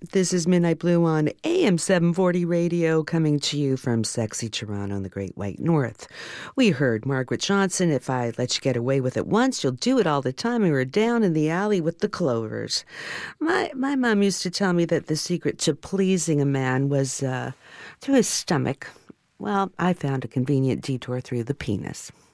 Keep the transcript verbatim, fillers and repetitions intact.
This is Midnight Blue on A M seven forty radio, coming to you from sexy Toronto in the Great White North. We heard Margaret Johnson, If I Let You Get Away With It Once, You'll Do It All the Time. We were down in the alley with the Clovers. My my mom used to tell me that the secret to pleasing a man was uh, through his stomach. Well, I found a convenient detour through the penis.